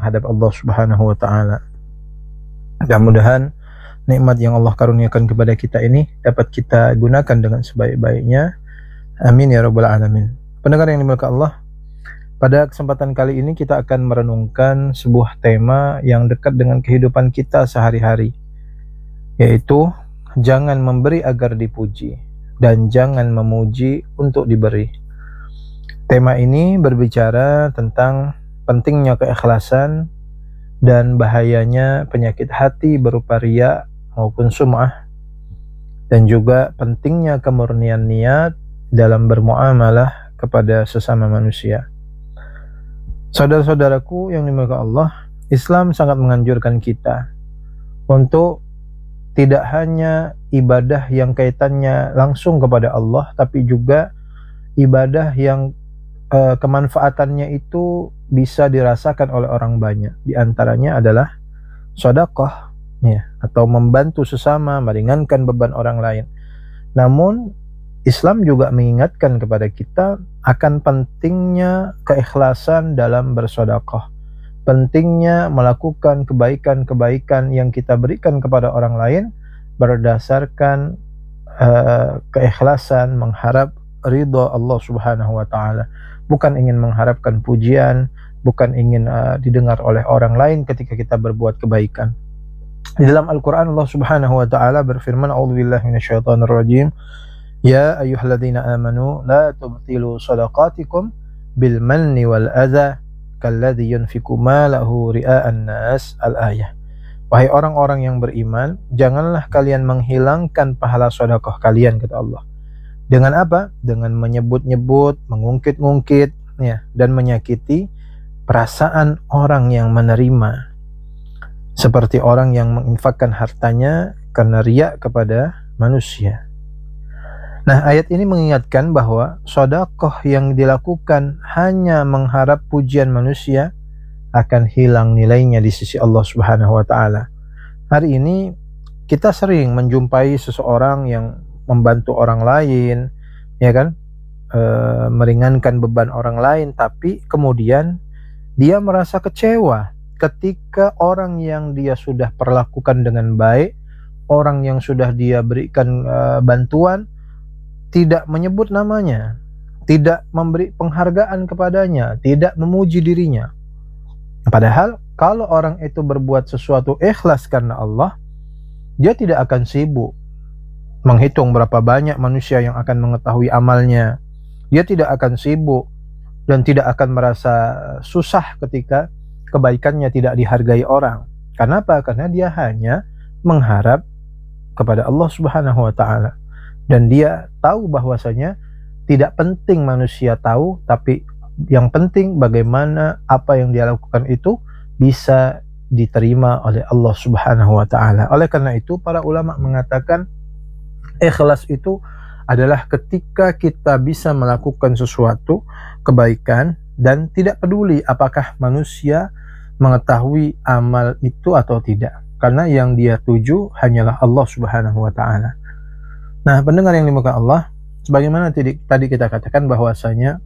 menghadap Allah Subhanahu wa taala. Mudah-mudahan nikmat yang Allah karuniakan kepada kita ini dapat kita gunakan dengan sebaik-baiknya. Amin ya rabbal alamin. Pendengar yang dimuliakan Allah, pada kesempatan kali ini kita akan merenungkan sebuah tema yang dekat dengan kehidupan kita sehari-hari, yaitu jangan memberi agar dipuji dan jangan memuji untuk diberi. Tema ini berbicara tentang pentingnya keikhlasan dan bahayanya penyakit hati berupa riya maupun sum'ah, dan juga pentingnya kemurnian niat dalam bermuamalah kepada sesama manusia. Saudara-saudaraku yang dimuliakan Allah, Islam sangat menganjurkan kita untuk tidak hanya ibadah yang kaitannya langsung kepada Allah, tapi juga ibadah yang kemanfaatannya itu bisa dirasakan oleh orang banyak. Di antaranya adalah sedekah, ya, atau membantu sesama, meringankan beban orang lain. Namun Islam juga mengingatkan kepada kita akan pentingnya keikhlasan dalam bersedekah, pentingnya melakukan kebaikan-kebaikan yang kita berikan kepada orang lain berdasarkan keikhlasan, mengharap ridha Allah Subhanahu wa taala, bukan ingin mengharapkan pujian, bukan ingin didengar oleh orang lain ketika kita berbuat kebaikan. Di dalam Al-Quran Allah Subhanahu wa ta'ala berfirman, a'udzubillahi minasyaitonirrajim, ya ayyuhalladzina amanu la tubtilu shadaqatikum bil manni wal adza kalladzi yunfiqu malahu ria'an nas. Al-ayah. Wahai orang-orang yang beriman, janganlah kalian menghilangkan pahala sedekah kalian, kata Allah. Dengan apa? Dengan menyebut-nyebut, mengungkit-ungkit, ya, dan menyakiti perasaan orang yang menerima, seperti orang yang menginfakkan hartanya karena riya kepada manusia. Nah, ayat ini mengingatkan bahwa sedekah yang dilakukan hanya mengharap pujian manusia akan hilang nilainya di sisi Allah Subhanahu wa taala. Hari ini kita sering menjumpai seseorang yang membantu orang lain, ya kan? Meringankan beban orang lain, tapi kemudian dia merasa kecewa ketika orang yang dia sudah perlakukan dengan baik, orang yang sudah dia berikan bantuan, tidak menyebut namanya, tidak memberi penghargaan kepadanya, tidak memuji dirinya. Padahal kalau orang itu berbuat sesuatu ikhlas karena Allah, dia tidak akan sibuk menghitung berapa banyak manusia yang akan mengetahui amalnya. Dia tidak akan sibuk dan tidak akan merasa susah ketika kebaikannya tidak dihargai orang. Karena apa? Karena dia hanya mengharap kepada Allah Subhanahu wa taala, dan dia tahu bahwasanya tidak penting manusia tahu, tapi yang penting bagaimana apa yang dia lakukan itu bisa diterima oleh Allah Subhanahu wa taala. Oleh karena itu para ulama mengatakan ikhlas itu adalah ketika kita bisa melakukan sesuatu kebaikan dan tidak peduli apakah manusia mengetahui amal itu atau tidak, karena yang dia tuju hanyalah Allah Subhanahu wa taala. Nah, pendengar yang dimuliakan Allah, sebagaimana tadi kita katakan bahwasanya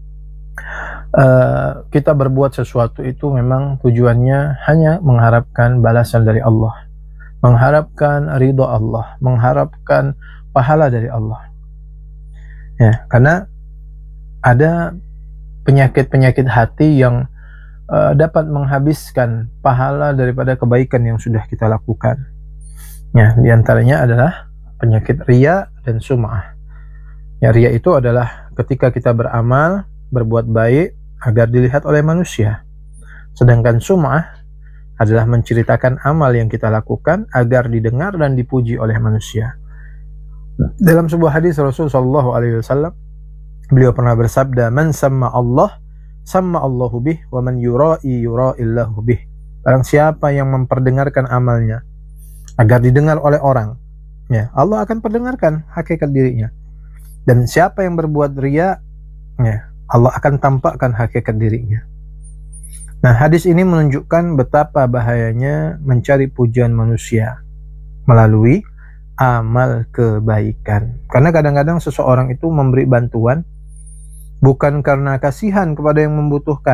kita berbuat sesuatu itu memang tujuannya hanya mengharapkan balasan dari Allah, mengharapkan ridha Allah, mengharapkan pahala dari Allah. Ya, karena ada penyakit-penyakit hati yang dapat menghabiskan pahala daripada kebaikan yang sudah kita lakukan. Ya, di antaranya adalah penyakit riya dan sum'ah. Ya, riya itu adalah ketika kita beramal, berbuat baik agar dilihat oleh manusia. Sedangkan sum'ah adalah menceritakan amal yang kita lakukan agar didengar dan dipuji oleh manusia. Dalam sebuah hadis Rasulullah SAW, beliau pernah bersabda, man samma Allah sama Allahu bih, wa man yura'i yura'illahu bih. Barang siapa yang memperdengarkan amalnya agar didengar oleh orang, ya, Allah akan perdengarkan hakikat dirinya. Dan siapa yang berbuat riya, ya, Allah akan tampakkan hakikat dirinya. Nah, hadis ini menunjukkan betapa bahayanya mencari pujian manusia melalui amal kebaikan. Karena kadang-kadang seseorang itu memberi bantuan bukan karena kasihan kepada yang membutuhkan,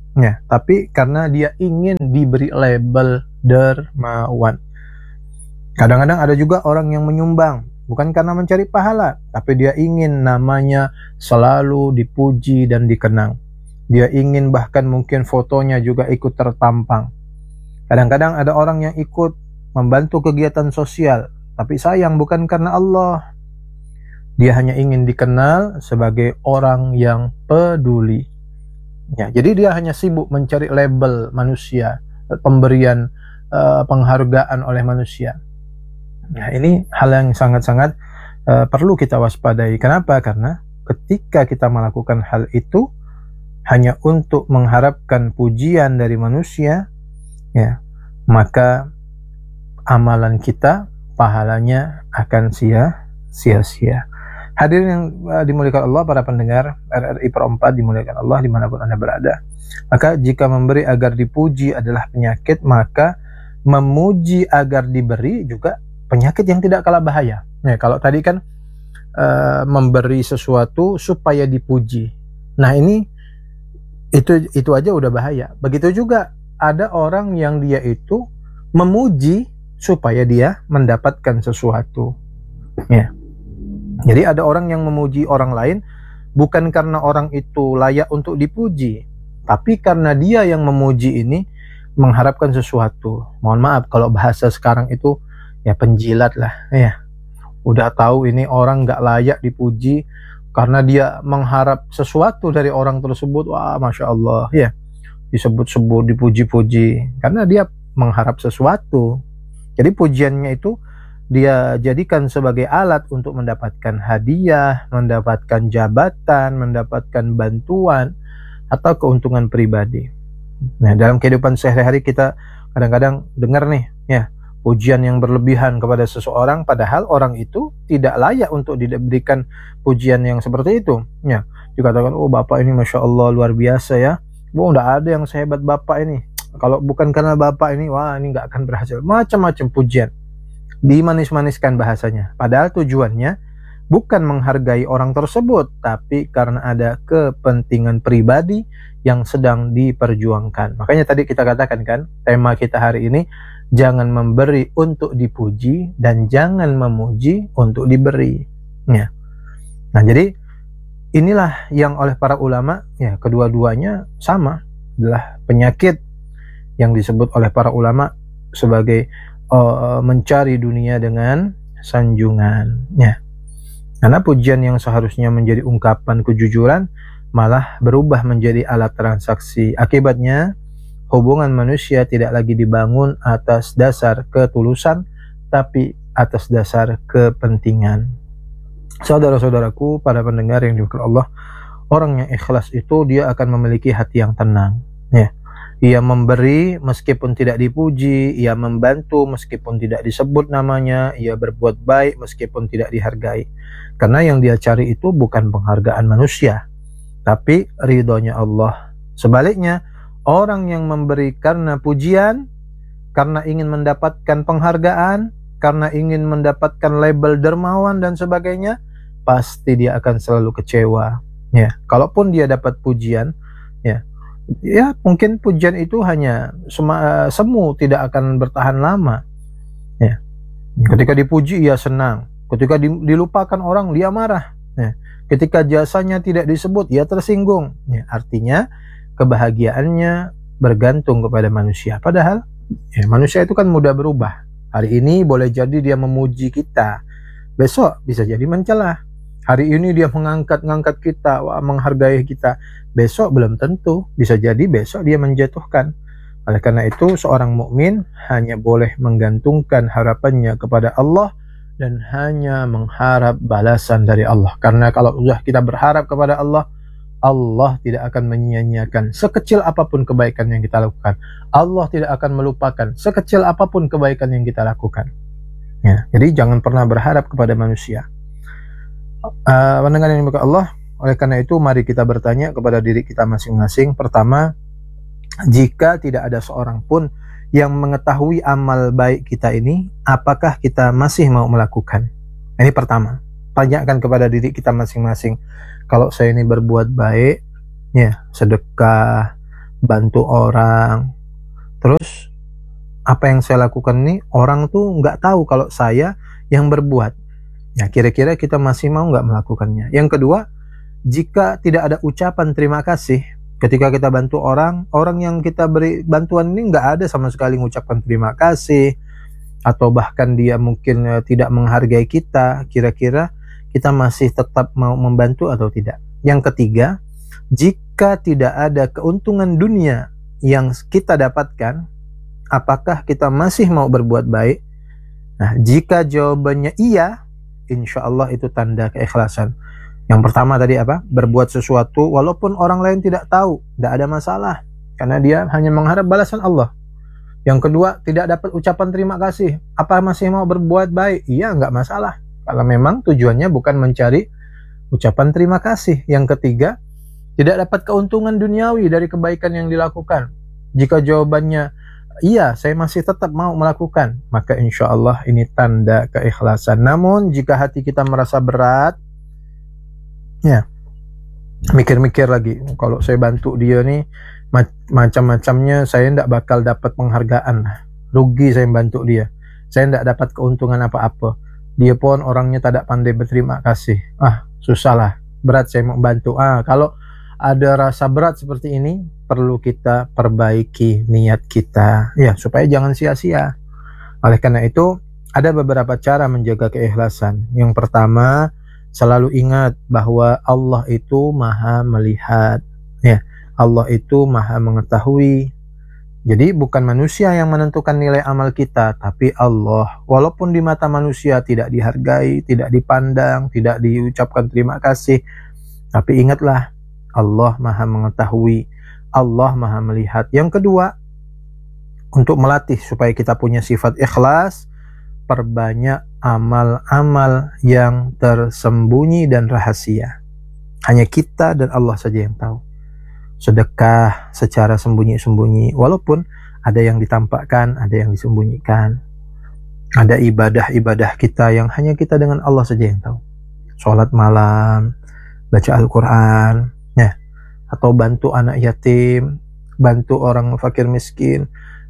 Ya, tapi karena dia ingin diberi label dermawan. Kadang-kadang ada juga orang yang menyumbang bukan karena mencari pahala, tapi dia ingin namanya selalu dipuji dan dikenang. Dia ingin bahkan mungkin fotonya juga ikut tertampang. Kadang-kadang ada orang yang ikut membantu kegiatan sosial, tapi sayang bukan karena Allah. Dia hanya ingin dikenal sebagai orang yang peduli. Ya, jadi dia hanya sibuk mencari label manusia, pemberian penghargaan oleh manusia. Nah, ini hal yang sangat-sangat perlu kita waspadai. Kenapa? Karena ketika kita melakukan hal itu hanya untuk mengharapkan pujian dari manusia, ya, maka amalan kita, pahalanya akan sia-sia. Hadirin yang dimuliakan Allah, para pendengar RRI Per 4 dimuliakan Allah dimanapun Anda berada. Maka jika memberi agar dipuji adalah penyakit, maka memuji agar diberi juga penyakit yang tidak kalah bahaya. Nah, kalau tadi kan memberi sesuatu supaya dipuji. Nah, itu aja udah bahaya. Begitu juga ada orang yang dia itu memuji supaya dia mendapatkan sesuatu. Ya. Jadi ada orang yang memuji orang lain bukan karena orang itu layak untuk dipuji, tapi karena dia yang memuji ini mengharapkan sesuatu. Mohon maaf kalau bahasa sekarang itu ya penjilat lah, ya. Udah tahu ini orang gak layak dipuji karena dia mengharap sesuatu dari orang tersebut. Wah, Masya Allah, ya, disebut-sebut, dipuji-puji karena dia mengharap sesuatu. Jadi pujiannya itu dia jadikan sebagai alat untuk mendapatkan hadiah, mendapatkan jabatan, mendapatkan bantuan, atau keuntungan pribadi. Nah, dalam kehidupan sehari-hari kita kadang-kadang dengar nih, ya, pujian yang berlebihan kepada seseorang, padahal orang itu tidak layak untuk diberikan pujian yang seperti itu. Ya, dikatakan, oh Bapak ini Masya Allah luar biasa ya, oh nggak ada yang sehebat Bapak ini. Kalau bukan karena Bapak ini, wah ini nggak akan berhasil. Macam-macam pujian. Dimanis-maniskan bahasanya, padahal tujuannya bukan menghargai orang tersebut, tapi karena ada kepentingan pribadi yang sedang diperjuangkan. Makanya tadi kita katakan kan, tema kita hari ini, jangan memberi untuk dipuji dan jangan memuji untuk diberi. Ya. Nah, jadi inilah yang oleh para ulama, ya, kedua-duanya sama, adalah penyakit yang disebut oleh para ulama sebagai mencari dunia dengan sanjungan, ya. Karena pujian yang seharusnya menjadi ungkapan kejujuran malah berubah menjadi alat transaksi. Akibatnya hubungan manusia tidak lagi dibangun atas dasar ketulusan, tapi atas dasar kepentingan. Saudara-saudaraku, para pendengar yang dimuliakan Allah, orang yang ikhlas itu dia akan memiliki hati yang tenang, ya. Ia memberi meskipun tidak dipuji, ia membantu meskipun tidak disebut namanya, ia berbuat baik meskipun tidak dihargai. Karena yang dia cari itu bukan penghargaan manusia, tapi ridhonya Allah. Sebaliknya, orang yang memberi karena pujian, karena ingin mendapatkan penghargaan, karena ingin mendapatkan label dermawan dan sebagainya, pasti dia akan selalu kecewa. Ya, kalaupun dia dapat pujian, ya mungkin pujian itu hanya semu, tidak akan bertahan lama. Ya. Ketika dipuji ia senang, ketika dilupakan orang dia marah. Ya. Ketika jasanya tidak disebut ia tersinggung. Ya. Artinya kebahagiaannya bergantung kepada manusia. Padahal ya, manusia itu kan mudah berubah. Hari ini boleh jadi dia memuji kita, besok bisa jadi mencela. Hari ini dia mengangkat kita, menghargai kita, besok belum tentu, bisa jadi besok dia menjatuhkan. Oleh karena itu, seorang mukmin hanya boleh menggantungkan harapannya kepada Allah dan hanya mengharap balasan dari Allah. Karena kalau sudah kita berharap kepada Allah, Allah tidak akan menyia-nyiakan sekecil apapun kebaikan yang kita lakukan. Allah tidak akan melupakan sekecil apapun kebaikan yang kita lakukan. Ya, jadi jangan pernah berharap kepada manusia. Pendengar yang dimuliakan Allah, oleh karena itu mari kita bertanya kepada diri kita masing-masing. Pertama, jika tidak ada seorang pun yang mengetahui amal baik kita ini, apakah kita masih mau melakukan? Ini pertama, tanyakan kepada diri kita masing-masing. Kalau saya ini berbuat baik, ya, sedekah, bantu orang. Terus apa yang saya lakukan ini, orang tuh nggak tahu kalau saya yang berbuat. Ya, kira-kira kita masih mau nggak melakukannya? Yang kedua, jika tidak ada ucapan terima kasih ketika kita bantu orang, orang yang kita beri bantuan ini nggak ada sama sekali mengucapkan terima kasih, atau bahkan dia mungkin tidak menghargai kita, kira-kira kita masih tetap mau membantu atau tidak? Yang ketiga, jika tidak ada keuntungan dunia yang kita dapatkan, apakah kita masih mau berbuat baik? Nah, jika jawabannya iya, insya Allah itu tanda keikhlasan. Yang pertama tadi apa? Berbuat sesuatu walaupun orang lain tidak tahu, tidak ada masalah, karena dia hanya mengharap balasan Allah. Yang kedua, tidak dapat ucapan terima kasih, apa masih mau berbuat baik? Iya, nggak masalah, kalau memang tujuannya bukan mencari ucapan terima kasih. Yang ketiga, tidak dapat keuntungan duniawi dari kebaikan yang dilakukan. Jika jawabannya iya, saya masih tetap mau melakukan, maka insya Allah ini tanda keikhlasan. Namun jika hati kita merasa berat, ya mikir-mikir lagi, kalau saya bantu dia nih macam-macamnya, saya tidak bakal dapat penghargaan, rugi saya bantu dia, saya tidak dapat keuntungan apa-apa, dia pun orangnya tidak pandai berterima kasih, susahlah, berat saya mau bantu. Kalau ada rasa berat seperti ini, perlu kita perbaiki niat kita, ya, supaya jangan sia-sia. Oleh karena itu, ada beberapa cara menjaga keikhlasan. Yang pertama, selalu ingat bahwa Allah itu maha melihat, ya, Allah itu maha mengetahui. Jadi bukan manusia yang menentukan nilai amal kita, tapi Allah. Walaupun di mata manusia tidak dihargai, tidak dipandang, tidak diucapkan terima kasih, tapi ingatlah, Allah maha mengetahui, Allah maha melihat. Yang kedua, untuk melatih supaya kita punya sifat ikhlas, perbanyak amal-amal yang tersembunyi dan rahasia. Hanya kita dan Allah saja yang tahu. Sedekah secara sembunyi-sembunyi, walaupun ada yang ditampakkan, ada yang disembunyikan. Ada ibadah-ibadah kita yang hanya kita dengan Allah saja yang tahu. Sholat malam, baca Al-Quran, ya, atau bantu anak yatim, bantu orang fakir miskin,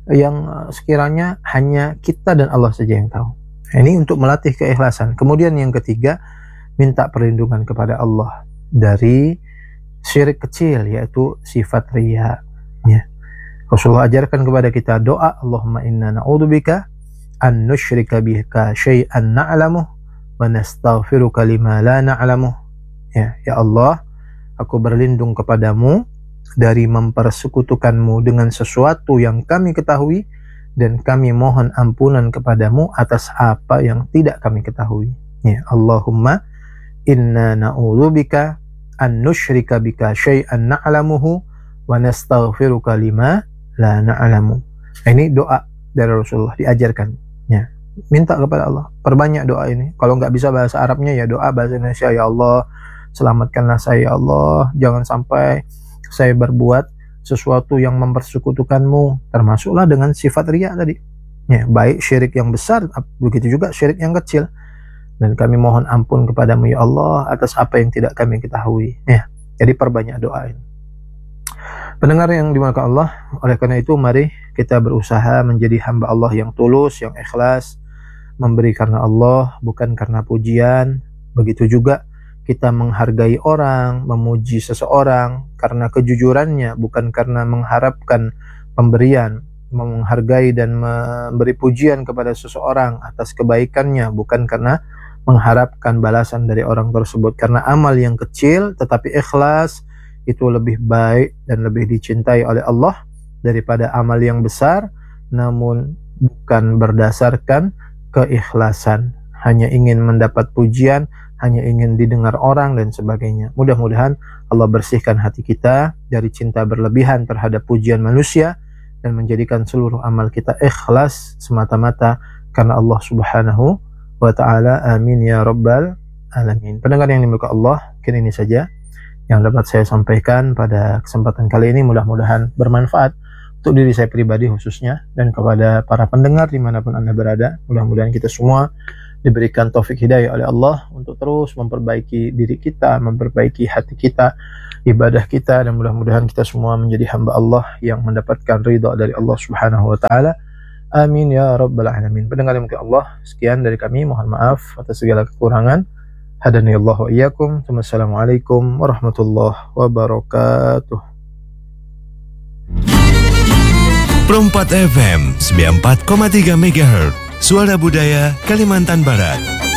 yang sekiranya hanya kita dan Allah saja yang tahu. Ini untuk melatih keikhlasan. Kemudian yang ketiga, minta perlindungan kepada Allah dari syirik kecil, yaitu sifat riya, ya. Rasulullah ajarkan kepada kita doa, Allahumma inna na'udzubika an nusyrika bika syai'an na'lamuh wa nastaghfiruka lima la na'lamuh. Ya Allah, aku berlindung kepadamu dari mempersekutukanmu dengan sesuatu yang kami ketahui, dan kami mohon ampunan kepadamu atas apa yang tidak kami ketahui. Ya, Allahumma inna na'udzubika an nusyrika bika syai'an na'lamuhu wa nastaghfiruka lima la na'lamu. Ini doa dari Rasulullah, diajarkan, ya. Minta kepada Allah, perbanyak doa ini. Kalau nggak bisa bahasa Arabnya, ya doa bahasa Indonesia. Ya Allah, selamatkanlah saya, ya Allah, jangan sampai saya berbuat sesuatu yang mempersekutukanmu, termasuklah dengan sifat riya tadi, ya, baik syirik yang besar, begitu juga syirik yang kecil. Dan kami mohon ampun kepadamu, ya Allah, atas apa yang tidak kami ketahui, ya. Jadi perbanyak doa ini. Pendengar yang dimuliakan Allah, oleh karena itu mari kita berusaha menjadi hamba Allah yang tulus, yang ikhlas, memberi karena Allah, bukan karena pujian. Begitu juga kita menghargai orang, memuji seseorang karena kejujurannya, bukan karena mengharapkan pemberian. Menghargai dan memberi pujian kepada seseorang atas kebaikannya, bukan karena mengharapkan balasan dari orang tersebut. Karena amal yang kecil tetapi ikhlas itu lebih baik dan lebih dicintai oleh Allah daripada amal yang besar namun bukan berdasarkan keikhlasan, hanya ingin mendapat pujian, hanya ingin didengar orang dan sebagainya. Mudah-mudahan Allah bersihkan hati kita dari cinta berlebihan terhadap pujian manusia dan menjadikan seluruh amal kita ikhlas semata-mata karena Allah Subhanahu wa ta'ala. Amin ya rabbal alamin. Pendengar yang dimuliakan Allah, mungkin ini saja yang dapat saya sampaikan pada kesempatan kali ini. Mudah-mudahan bermanfaat untuk diri saya pribadi khususnya, dan kepada para pendengar dimanapun Anda berada. Mudah-mudahan kita semua diberikan taufik hidayah oleh Allah untuk terus memperbaiki diri kita, memperbaiki hati kita, ibadah kita, dan mudah-mudahan kita semua menjadi hamba Allah yang mendapatkan ridha dari Allah Subhanahu wa taala. Amin ya rabbal alamin. Pendengar yang mungkin Allah, sekian dari kami, mohon maaf atas segala kekurangan. Hadanillahu wa iyyakum. Wassalamualaikum warahmatullahi wabarakatuh. Pro 4 FM 94,3 MHz, Suara Budaya Kalimantan Barat.